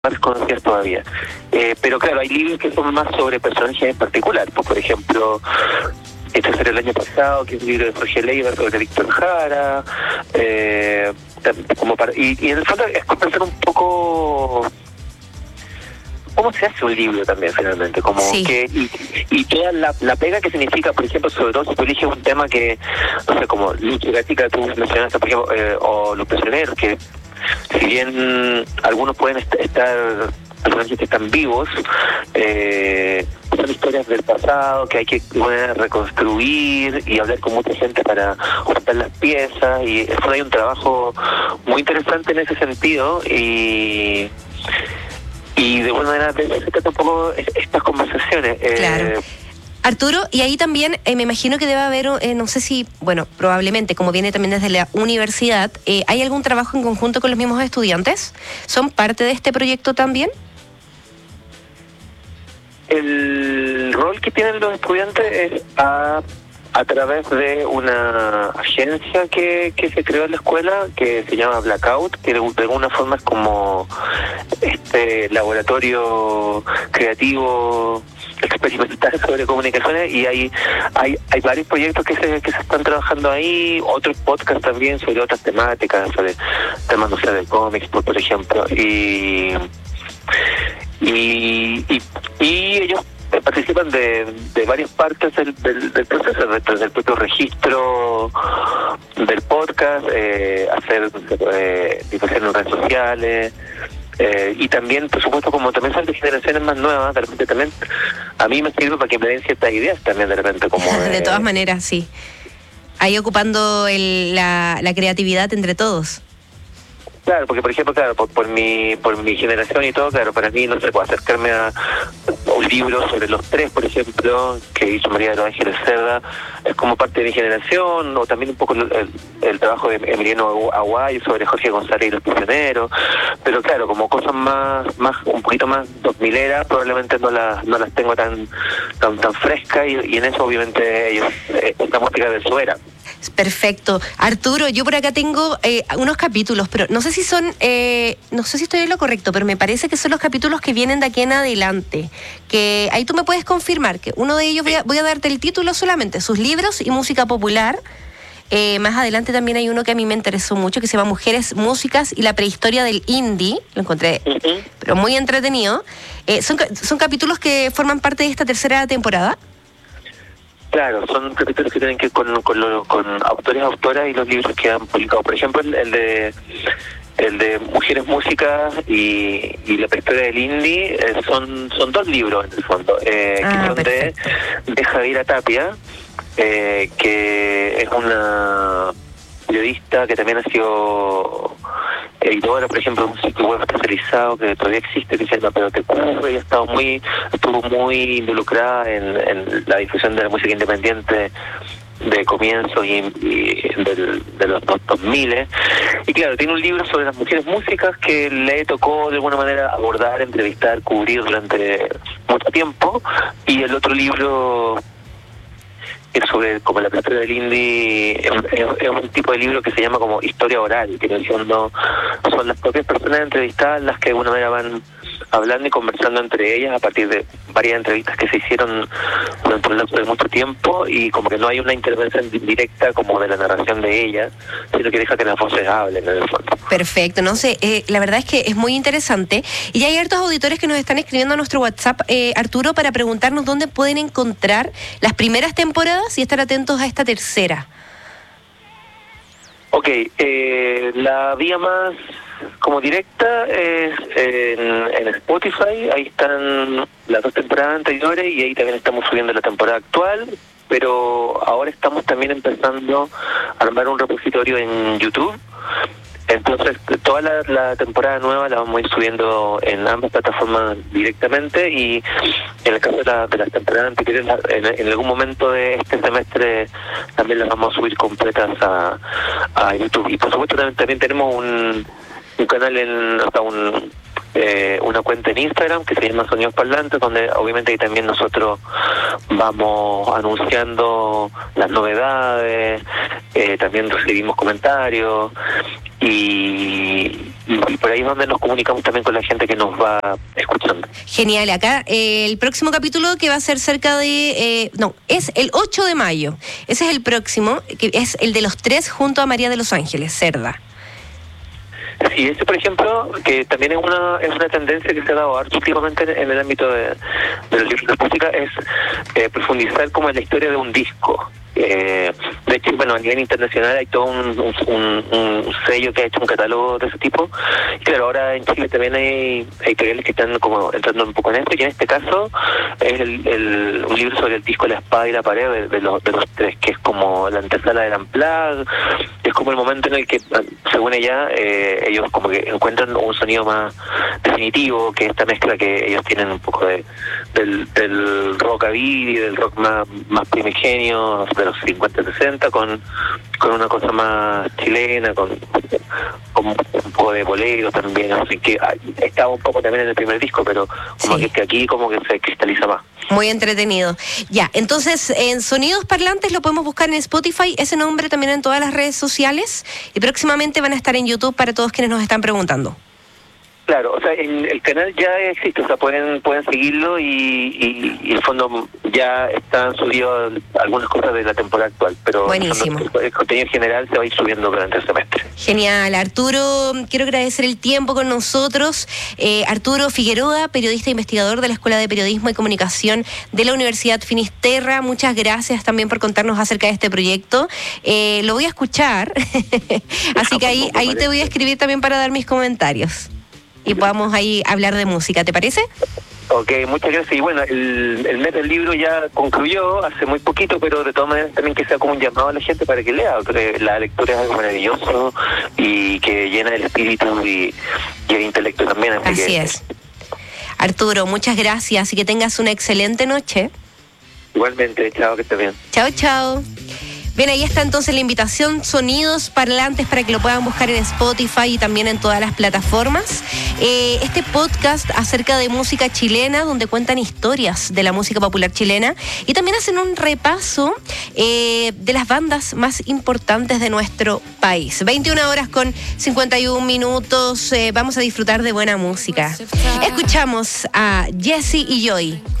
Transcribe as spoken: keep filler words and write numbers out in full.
más conocidas todavía. Eh, pero claro, hay libros que son más sobre personajes en particular. Pues, por ejemplo, este salió el año pasado, que es un libro de Jorge Leiber sobre Víctor Jara. Eh, como para, y, y en el fondo es conversar un poco cómo se hace un libro también, finalmente, como sí. que y, y toda la, la pega que significa, por ejemplo, sobre todo si tú eliges un tema que, no sé, como Lucha Gatica, tú mencionaste, por ejemplo, eh, o Los Prisioneros, que si bien algunos pueden est- estar, personajes que están vivos, eh, son historias del pasado que hay que bueno, reconstruir y hablar con mucha gente para juntar las piezas, y eso hay un trabajo muy interesante en ese sentido, y y de alguna manera de eso se trata un poco estas conversaciones. Claro. Eh, Arturo, y ahí también eh, me imagino que debe haber, eh, no sé si, bueno, probablemente, como viene también desde la universidad, eh, ¿hay algún trabajo en conjunto con los mismos estudiantes? ¿Son parte de este proyecto también? El rol que tienen los estudiantes es a, a través de una agencia que, que se creó en la escuela, que se llama Blackout, que de, de alguna forma es como este laboratorio creativo experimental sobre comunicaciones, y hay hay hay varios proyectos que se que se están trabajando ahí, otros podcasts también sobre otras temáticas, sobre temas, no sé, de cómics, por, por ejemplo, y y, y, y ellos participan de, de varias partes del, del, del proceso, desde el propio registro del podcast, eh, hacer eh, difusión en redes sociales, eh, y también, por supuesto, como también son de generaciones más nuevas, de repente también a mí me sirve para que me den ciertas ideas también, de repente, como de, de todas maneras, sí. Ahí ocupando el, la, la creatividad entre todos. Claro, porque por ejemplo, claro, por, por mi por mi generación y todo, claro, para mí, no sé, puedo acercarme a un libro sobre los tres, por ejemplo, que hizo María de los Ángeles Cerda, es como parte de mi generación, o también un poco el, el, el trabajo de Emiliano Aguayo sobre Jorge González y los Prisioneros, pero claro, como cosas más, más un poquito más dos mileras, probablemente no las no las tengo tan tan tan frescas, y, y en eso obviamente ellos, eh, esta música de su era. Perfecto. Arturo, yo por acá tengo eh, unos capítulos, pero no sé si son, eh, no sé si estoy en lo correcto, pero me parece que son los capítulos que vienen de aquí en adelante. Que ahí tú me puedes confirmar que uno de ellos, voy a, voy a darte el título solamente, sus libros y música popular. Eh, más adelante también hay uno que a mí me interesó mucho, que se llama Mujeres, Músicas y la Prehistoria del Indie. Lo encontré, uh-huh. pero muy entretenido. Eh, son, son capítulos que forman parte de esta tercera temporada. Claro, son capítulos que tienen que ver con, con, lo, con autores, autoras y los libros que han publicado. Por ejemplo, el, el de el de Mujeres, Músicas y, y la Prehistoria del Indie eh, son son dos libros en el fondo, eh, ah, que son de, de Javiera Tapia, eh, que es una periodista que también ha sido editora, por ejemplo, de un sitio web especializado que todavía existe, que se llama Pero Te Cubro, y ha estado muy, estuvo muy involucrada en, en la difusión de la música independiente de comienzos y, y del, de los dos mil. Y claro, tiene un libro sobre las mujeres músicas que le tocó de alguna manera abordar, entrevistar, cubrir durante mucho tiempo, y el otro libro es sobre como la prehistoria del indie, es, es, es un tipo de libro que se llama como historia oral, que en el fondo son las propias personas entrevistadas las que de alguna manera van hablando y conversando entre ellas a partir de varias entrevistas que se hicieron durante un lapso de mucho tiempo, y como que no hay una intervención directa como de la narración de ellas, sino que deja que las voces hablen en el fondo. Perfecto, no sé, eh, la verdad es que es muy interesante, y ya hay hartos auditores que nos están escribiendo a nuestro WhatsApp, eh, Arturo, para preguntarnos dónde pueden encontrar las primeras temporadas y estar atentos a esta tercera. Ok, eh, la vía más como directa es en, en Spotify, ahí están las dos temporadas anteriores y ahí también estamos subiendo la temporada actual, pero ahora estamos también empezando a armar un repositorio en YouTube. Entonces, toda la, la temporada nueva la vamos a ir subiendo en ambas plataformas directamente, y en el caso de, la, de las temporadas anteriores, en, en algún momento de este semestre también las vamos a subir completas a, a YouTube. Y por supuesto también, también tenemos un, un canal, en, o sea, un, eh, una cuenta en Instagram que se llama Sonidos Parlantes, donde obviamente ahí también nosotros vamos anunciando las novedades, eh, también recibimos comentarios, y y por ahí es donde nos comunicamos también con la gente que nos va escuchando. Genial, acá eh, el próximo capítulo que va a ser cerca de, eh, no, es el ocho de mayo, ese es el próximo, que es el de los tres junto a María de los Ángeles, Cerda. Sí, ese por ejemplo, que también es una es una tendencia que se ha dado harto últimamente en, en el ámbito de, de los libros de música, es eh, profundizar como en la historia de un disco. Eh, de hecho, bueno, a nivel internacional hay todo un, un, un, un sello que ha hecho un catálogo de ese tipo. Y claro, ahora en Chile también hay editoriales que están como entrando un poco en esto, y en este caso es el, el, un libro sobre el disco La Espada y la Pared de, de, los, de los tres, que es como la antesala del Unplugged, es como el momento en el que, según ella, eh, ellos como que encuentran un sonido más definitivo, que esta mezcla que ellos tienen un poco de del, del rockabilly, del rock más, más primigenio, de los cincuenta sesenta, con, con una cosa más chilena, con, con un poco de bolero también, así que estaba un poco también en el primer disco, pero como sí, que aquí como que se cristaliza más. Muy entretenido. Ya, entonces en Sonidos Parlantes lo podemos buscar en Spotify, ese nombre también en todas las redes sociales, y próximamente van a estar en YouTube para todos quienes nos están preguntando. Claro, o sea, en el canal ya existe, o sea, pueden pueden seguirlo y, y, y en el fondo ya están subidos algunas cosas de la temporada actual, pero buenísimo, el, el contenido general se va a ir subiendo durante el semestre. Genial, Arturo, quiero agradecer el tiempo con nosotros. Eh, Arturo Figueroa, periodista e investigador de la Escuela de Periodismo y Comunicación de la Universidad Finisterra, muchas gracias también por contarnos acerca de este proyecto. Eh, lo voy a escuchar, así que ahí, ahí te voy a escribir también para dar mis comentarios y podamos ahí hablar de música, ¿te parece? Ok, muchas gracias. Y bueno, el, el mes del libro ya concluyó hace muy poquito, pero de todas maneras también que sea como un llamado a la gente para que lea, porque la lectura es algo maravilloso y que llena el espíritu y, y el intelecto también. Así, así que, es. Arturo, muchas gracias y que tengas una excelente noche. Igualmente, chao, que estés bien. Chao, chao. Bien, ahí está entonces la invitación, Sonidos Parlantes, para que lo puedan buscar en Spotify y también en todas las plataformas. Eh, este podcast acerca de música chilena, donde cuentan historias de la música popular chilena y también hacen un repaso eh, de las bandas más importantes de nuestro país. veintiuna horas con cincuenta y un minutos, eh, vamos a disfrutar de buena música. Escuchamos a Jesse y Joy.